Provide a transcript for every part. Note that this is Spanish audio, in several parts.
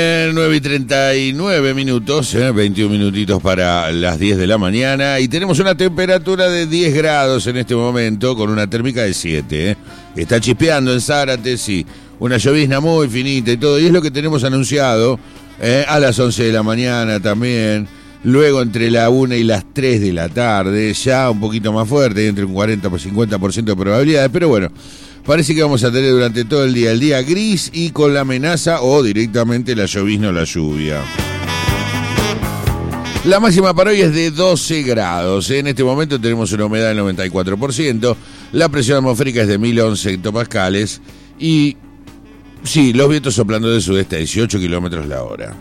9:39, 21 minutitos para las 10 de la mañana y tenemos una temperatura de 10 grados en este momento con una térmica de 7. Está chispeando en Zárate, sí, una llovizna muy finita y todo, y es lo que tenemos anunciado a las 11 de la mañana también, luego entre la 1 y las 3 de la tarde, ya un poquito más fuerte, entre un 40 por 50% de probabilidades, pero bueno, parece que vamos a tener durante todo el día gris y con la amenaza o directamente la llovizna o la lluvia. La máxima para hoy es de 12 grados. En este momento tenemos una humedad del 94%, la presión atmosférica es de 1011 hectopascales y sí, los vientos soplando del sudeste a 18 kilómetros la hora.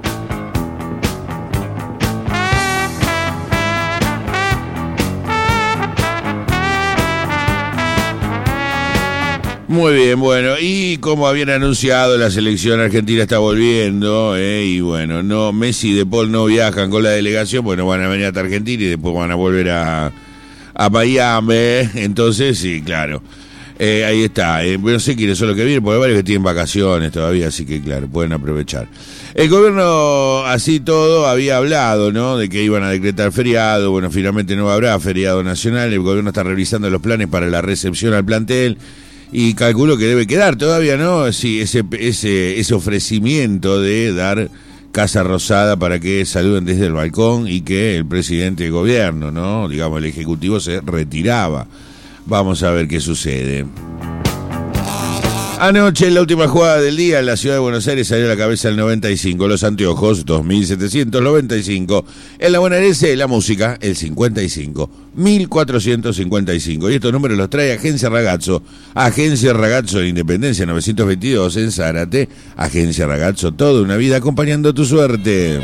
Muy bien, bueno, y como habían anunciado, la selección argentina está volviendo, y bueno, no, Messi y De Paul no viajan con la delegación, bueno, van a venir hasta Argentina y después van a volver a Miami, entonces sí, claro, ahí está, no sé quiénes son los que vienen, porque hay varios que tienen vacaciones todavía, así que claro, pueden aprovechar. El gobierno, así todo, había hablado, ¿no?, de que iban a decretar feriado, bueno, finalmente no habrá feriado nacional, el gobierno está revisando los planes para la recepción al plantel, y calculo que debe quedar todavía, ¿no? Sí, ese ofrecimiento de dar Casa Rosada para que saluden desde el balcón y que el presidente de gobierno, ¿no?, digamos, el ejecutivo se retiraba. Vamos a ver qué sucede. Anoche, en la última jugada del día, en la ciudad de Buenos Aires salió a la cabeza el 95, los anteojos, 2.795, en la bonaerense, la música, el 55, 1.455, y estos números los trae Agencia Ragazzo de Independencia 922 en Zárate, Agencia Ragazzo, toda una vida acompañando tu suerte.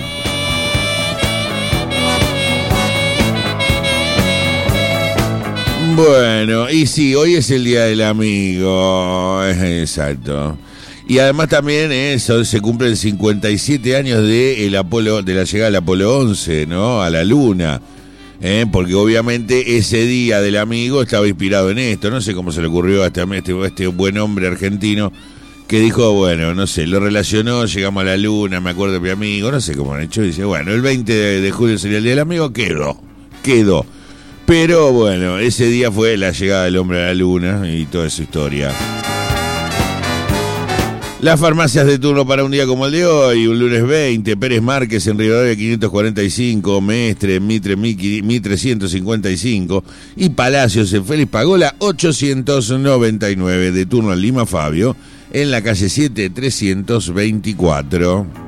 Bueno, y sí, hoy es el Día del Amigo, exacto. Y además también se cumplen 57 años de la llegada del Apolo 11, ¿no?, a la Luna. Porque obviamente ese Día del Amigo estaba inspirado en esto. No sé cómo se le ocurrió a este buen hombre argentino que dijo, bueno, no sé, lo relacionó, llegamos a la Luna, me acuerdo de mi amigo, no sé cómo han hecho, y dice, bueno, el 20 de julio sería el Día del Amigo, quedó. Pero bueno, ese día fue la llegada del hombre a la Luna y toda su historia. Las farmacias de turno para un día como el de hoy, un lunes 20, Pérez Márquez en Rivadavia 545, Mestre en Mitre 1355 y Palacios en Félix Pagola 899, de turno en Lima Fabio en la calle 7 324.